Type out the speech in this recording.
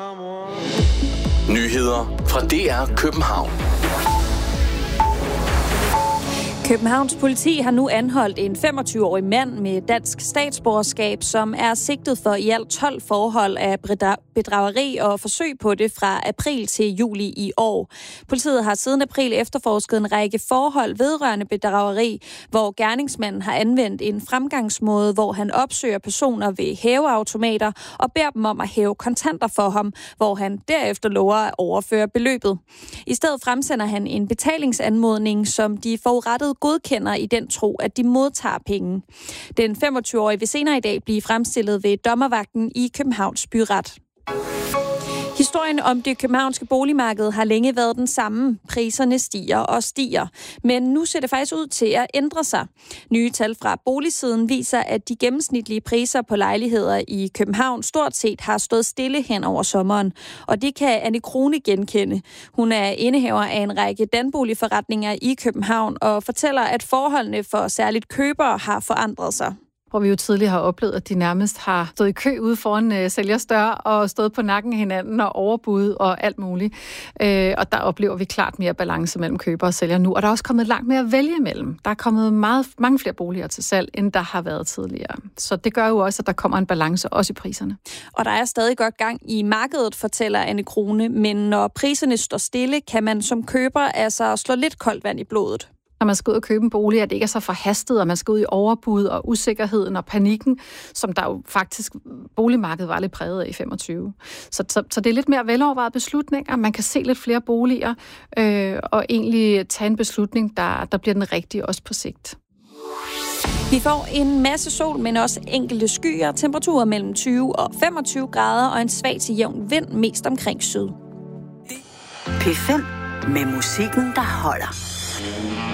Nyheder fra DR København. Københavns politi har nu anholdt en 25-årig mand med dansk statsborgerskab, som er sigtet for i alt 12 forhold af bedrageri og forsøg på det fra april til juli i år. Politiet har siden april efterforsket en række forhold vedrørende bedrageri, hvor gerningsmanden har anvendt en fremgangsmåde, hvor han opsøger personer ved hæveautomater og beder dem om at hæve kontanter for ham, hvor han derefter lover at overføre beløbet. I stedet fremsender han en betalingsanmodning, som de forurettede godkender i den tro, at de modtager penge. Den 25-årige vil senere i dag blive fremstillet ved dommervagten i Københavns Byret. Historien om det københavnske boligmarked har længe været den samme. Priserne stiger og stiger. Men nu ser det faktisk ud til at ændre sig. Nye tal fra boligsiden viser, at de gennemsnitlige priser på lejligheder i København stort set har stået stille hen over sommeren. Og det kan Anne Krone genkende. Hun er indehaver af en række danboligforretninger i København og fortæller, at forholdene for særligt købere har forandret sig. Hvor vi jo tidligere har oplevet, at de nærmest har stået i kø ude foran sælgers dør og stået på nakken af hinanden og overbud og alt muligt. Og der oplever vi klart mere balance mellem køber og sælger nu. Og der er også kommet langt mere at vælge imellem. Der er kommet mange flere boliger til salg, end der har været tidligere. Så det gør jo også, at der kommer en balance også i priserne. Og der er stadig godt gang i markedet, fortæller Anne Krone. Men når priserne står stille, kan man som køber altså slå lidt koldt vand i blodet. Når man skal ud og købe en bolig, at det ikke er så forhastet, og man skal ud i overbud og usikkerheden og panikken, som der jo faktisk boligmarkedet var lidt præget af i 25. Så det er lidt mere velovervejede beslutninger. Man kan se lidt flere boliger og egentlig tage en beslutning, der bliver den rigtige også på sigt. Vi får en masse sol, men også enkelte skyer, temperaturer mellem 20 og 25 grader og en svag til jævn vind mest omkring syd. P5 med musikken, der holder.